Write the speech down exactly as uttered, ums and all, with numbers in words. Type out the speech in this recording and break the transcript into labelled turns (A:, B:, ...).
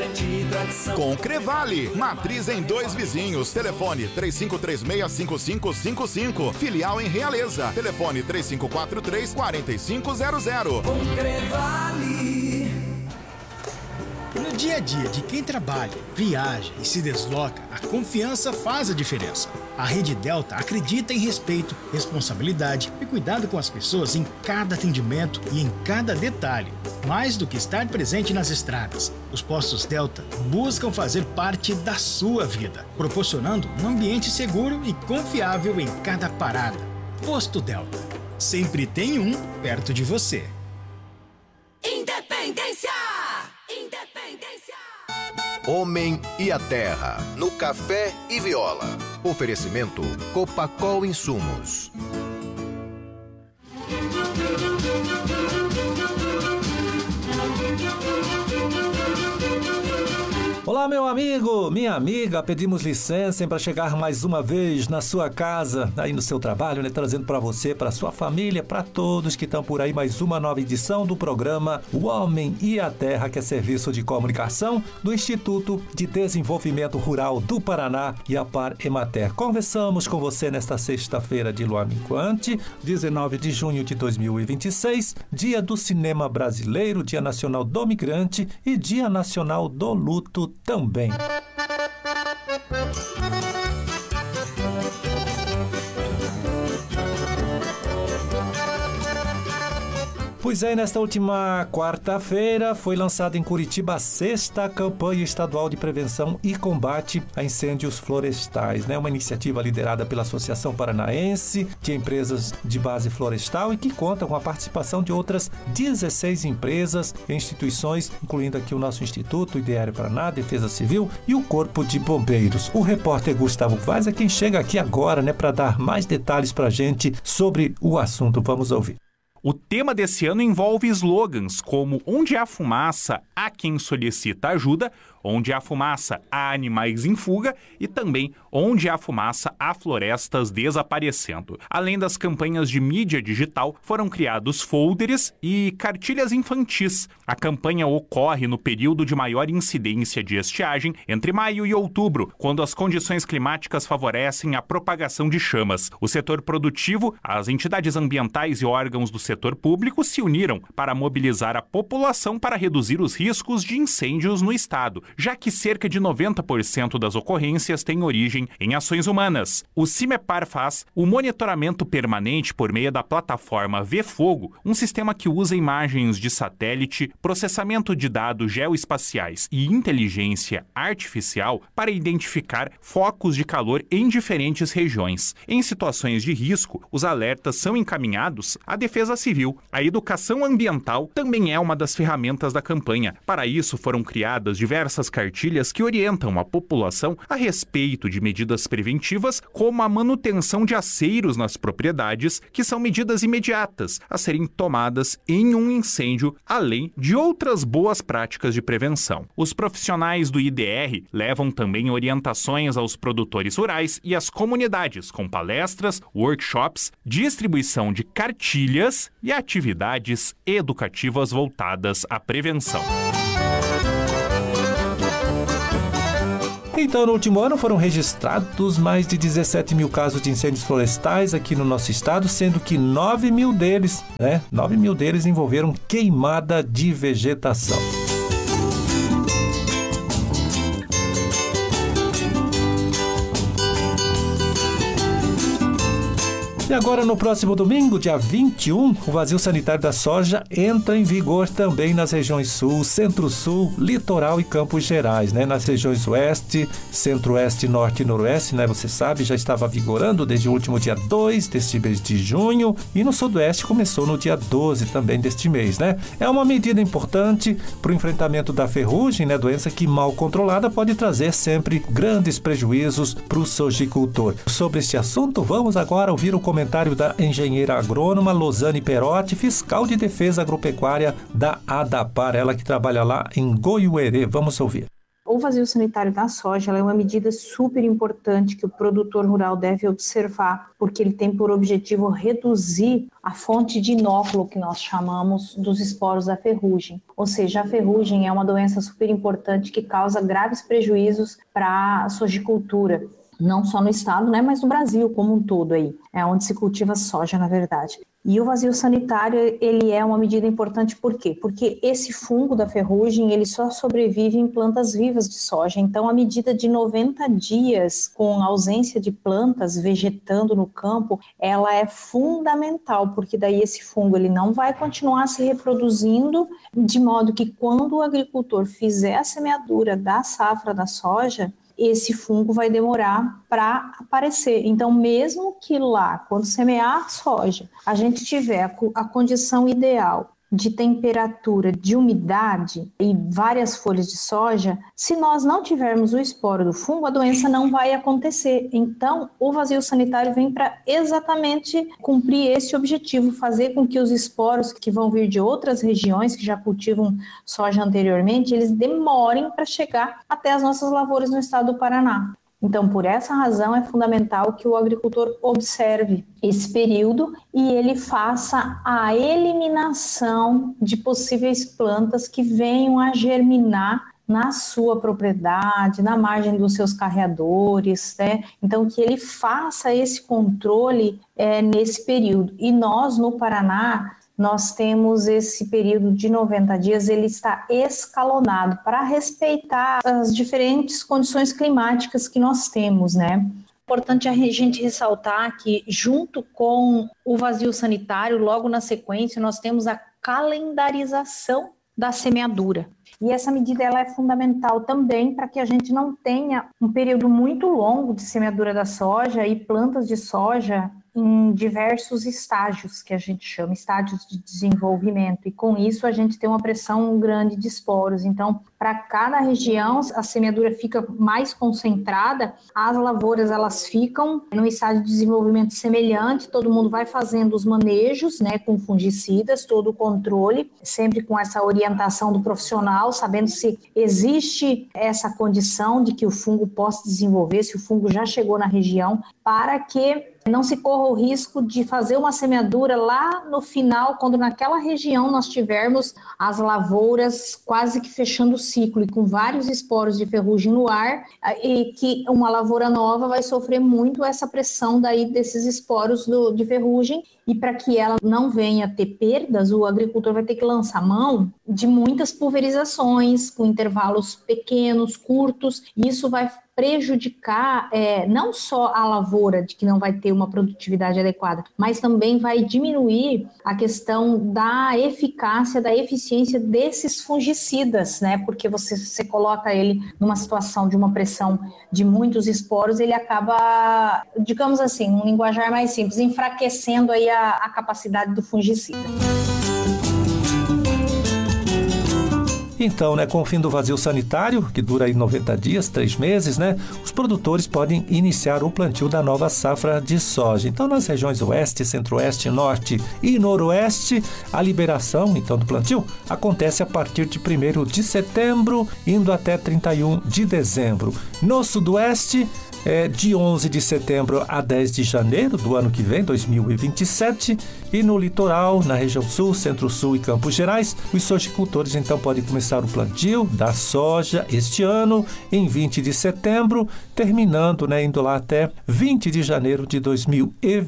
A: de tradição.
B: Com Crevale, matriz em Dois Vizinhos. Telefone três cinco três seis, cinco cinco cinco cinco. Filial em Realeza. Telefone três cinco quatro três, quatro cinco zero zero.
A: Com Crevale.
C: No dia a dia de quem trabalha, viaja e se desloca, a confiança faz a diferença. A Rede Delta acredita em respeito, responsabilidade e cuidado com as pessoas em cada atendimento e em cada detalhe. Mais do que estar presente nas estradas, os postos Delta buscam fazer parte da sua vida, proporcionando um ambiente seguro e confiável em cada parada. Posto Delta. Sempre tem um perto de você.
A: Independência! Independência!
D: Homem e a Terra, no Café e Viola. Oferecimento Copacol Insumos.
E: Olá, meu amigo, minha amiga, pedimos licença para chegar mais uma vez na sua casa, aí no seu trabalho, né, trazendo para você, para sua família, para todos que estão por aí, mais uma nova edição do programa O Homem e a Terra, que é serviço de comunicação do Instituto de Desenvolvimento Rural do Paraná e a Par Emater. Conversamos com você nesta sexta-feira de lua minguante, dezenove de junho de dois mil e vinte e seis, Dia do Cinema Brasileiro, Dia Nacional do Migrante e Dia Nacional do Luto também. Pois é, nesta última quarta-feira foi lançada em Curitiba a sexta campanha estadual de prevenção e combate a incêndios florestais, né? Uma iniciativa liderada pela Associação Paranaense de Empresas de Base Florestal e que conta com a participação de outras dezesseis empresas e instituições, incluindo aqui o nosso Instituto, o I D R Paraná, Defesa Civil e o Corpo de Bombeiros. O repórter Gustavo Vaz é quem chega aqui agora, né, para dar mais detalhes para a gente sobre o assunto. Vamos ouvir.
F: O tema desse ano envolve slogans como onde há fumaça, há quem solicita ajuda, onde há fumaça, há animais em fuga e também onde há fumaça, há florestas desaparecendo. Além das campanhas de mídia digital, foram criados folders e cartilhas infantis. A campanha ocorre no período de maior incidência de estiagem, entre maio e outubro, quando as condições climáticas favorecem a propagação de chamas. O setor produtivo, as entidades ambientais e órgãos do setor público se uniram para mobilizar a população para reduzir os riscos de incêndios no estado, já que cerca de noventa por cento das ocorrências têm origem em ações humanas. O CIMEPAR faz o monitoramento permanente por meio da plataforma VFogo, um sistema que usa imagens de satélite, processamento de dados geoespaciais e inteligência artificial para identificar focos de calor em diferentes regiões. Em situações de risco, os alertas são encaminhados à Defesa Civil. A educação ambiental também é uma das ferramentas da campanha. Para isso, foram criadas diversas cartilhas que orientam a população a respeito de medidas preventivas, como a manutenção de aceiros nas propriedades, que são medidas imediatas a serem tomadas em um incêndio, além de outras boas práticas de prevenção. Os profissionais do I D R levam também orientações aos produtores rurais e às comunidades, com palestras, workshops, distribuição de cartilhas e atividades educativas voltadas à prevenção.
E: Então, no último ano foram registrados mais de dezessete mil casos de incêndios florestais aqui no nosso estado, sendo que nove mil deles, né, nove mil deles envolveram queimada de vegetação. E agora, no próximo domingo, dia vinte e um, o vazio sanitário da soja entra em vigor também nas regiões Sul, Centro-Sul, Litoral e Campos Gerais, né? Nas regiões Oeste, Centro-Oeste, Norte e Noroeste, né? Você sabe, já estava vigorando desde o último dia dois deste mês de junho e no Sudoeste começou no dia doze também deste mês, né? É uma medida importante para o enfrentamento da ferrugem, né? Doença que mal controlada pode trazer sempre grandes prejuízos para o sojicultor. Sobre este assunto, vamos agora ouvir o comentário comentário da engenheira agrônoma Losane Perotti, fiscal de defesa agropecuária da ADAPAR, ela que trabalha lá em Goiuerê. Vamos ouvir.
G: O o vazio sanitário da soja ela é uma medida super importante que o produtor rural deve observar, porque ele tem por objetivo reduzir a fonte de inóculo que nós chamamos dos esporos da ferrugem. Ou seja, a ferrugem é uma doença super importante que causa graves prejuízos para a sojicultura, não só no estado, né, mas no Brasil como um todo aí, é onde se cultiva soja, na verdade. E o vazio sanitário, ele é uma medida importante por quê? Porque esse fungo da ferrugem, ele só sobrevive em plantas vivas de soja. Então, a medida de noventa dias com ausência de plantas vegetando no campo, ela é fundamental, porque daí esse fungo ele não vai continuar se reproduzindo, de modo que quando o agricultor fizer a semeadura da safra da soja, esse fungo vai demorar para aparecer. Então, mesmo que lá, quando semear a soja, a gente tiver a, a condição ideal de temperatura, de umidade e várias folhas de soja, se nós não tivermos o esporo do fungo, a doença não vai acontecer. Então, o vazio sanitário vem para exatamente cumprir esse objetivo, fazer com que os esporos que vão vir de outras regiões que já cultivam soja anteriormente, eles demorem para chegar até as nossas lavouras no estado do Paraná. Então, por essa razão, é fundamental que o agricultor observe esse período e ele faça a eliminação de possíveis plantas que venham a germinar na sua propriedade, na margem dos seus carreadores, né? Então, que ele faça esse controle é, nesse período. E nós, no Paraná, nós temos esse período de noventa dias, ele está escalonado para respeitar as diferentes condições climáticas que nós temos, né? Importante a gente ressaltar que, junto com o vazio sanitário, logo na sequência, nós temos a calendarização da semeadura. E essa medida ela é fundamental também para que a gente não tenha um período muito longo de semeadura da soja e plantas de soja em diversos estágios, que a gente chama estágios de desenvolvimento, e com isso a gente tem uma pressão grande de esporos. Então, para cada região, a semeadura fica mais concentrada, as lavouras elas ficam num estágio de desenvolvimento semelhante, todo mundo vai fazendo os manejos, né, com fungicidas, todo o controle, sempre com essa orientação do profissional, sabendo se existe essa condição de que o fungo possa desenvolver, se o fungo já chegou na região, para que não se corra o risco de fazer uma semeadura lá no final, quando naquela região nós tivermos as lavouras quase que fechando o ciclo e com vários esporos de ferrugem no ar, e que uma lavoura nova vai sofrer muito essa pressão daí desses esporos do, de ferrugem, e para que ela não venha ter perdas, o agricultor vai ter que lançar mão de muitas pulverizações com intervalos pequenos, curtos, e isso vai prejudicar é, não só a lavoura, de que não vai ter uma produtividade adequada, mas também vai diminuir a questão da eficácia, da eficiência desses fungicidas, né? Porque você, você coloca ele numa situação de uma pressão de muitos esporos, ele acaba, digamos assim, um linguajar mais simples, enfraquecendo aí a, a capacidade do fungicida.
E: Então, né, com o fim do vazio sanitário, que dura aí noventa dias, três meses, né, os produtores podem iniciar o plantio da nova safra de soja. Então, nas regiões oeste, centro-oeste, norte e noroeste, a liberação, então, do plantio acontece a partir de primeiro de setembro, indo até trinta e um de dezembro. No sudoeste, é de onze de setembro a dez de janeiro do ano que vem, dois mil e vinte e sete, e no litoral, na região sul, centro-sul e Campos Gerais, os sojicultores então podem começar o plantio da soja este ano em vinte de setembro, terminando, né, indo lá até vinte de janeiro de dois mil e vinte e sete.